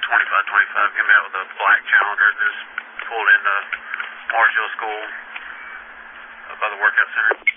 2525. Came out with a black Challenger. Just pulled into Marshall School by the workout center.